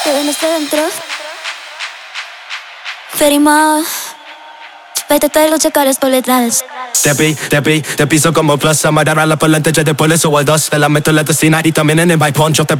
Te ven desde dentro. Ferima. Vete lo checares por detrás. Te piso como plaza, Marar a la parlante, ya después le subo al 2. Te la meto en la testina y también en el my punch. Yo te